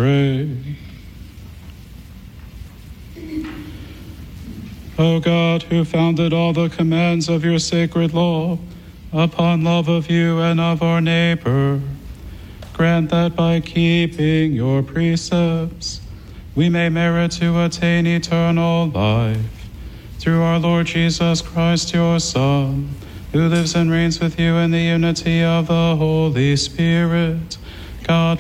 pray. O God, who founded all the commands of your sacred law upon love of you and of our neighbor, grant that by keeping your precepts we may merit to attain eternal life. Through our Lord Jesus Christ, your Son, who lives and reigns with you in the unity of the Holy Spirit, God,